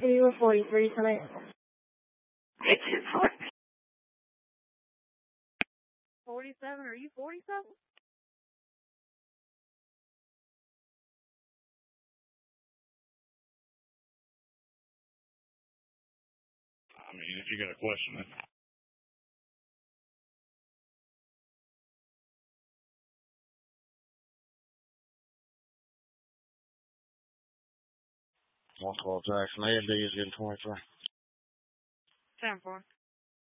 You were 43 tonight. It's 47? Are you 47? I mean, if you got a question, then. 112 Jackson. A&D is getting 23. 10-4.